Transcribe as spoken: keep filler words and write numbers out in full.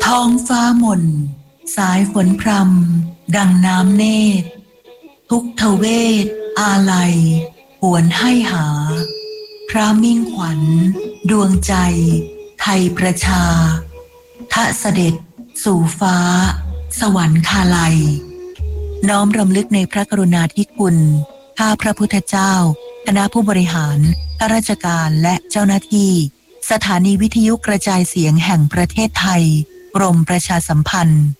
ท้องฟ้าหม่นสายฝนพรำดังน้ำเนตรทุกทเวศอาลัยหวนให้หาพระมิ่งขวัญดวงใจไทยประชาทะเสด็จสู่ฟ้าสวรรคาลัยน้อมรำลึกในพระกรุณาธิคุณข้าพระพุทธเจ้าคณะผู้บริหารข้าราชการและเจ้าหน้าที่สถานีวิทยุกระจายเสียงแห่งประเทศไทยกรมประชาสัมพันธ์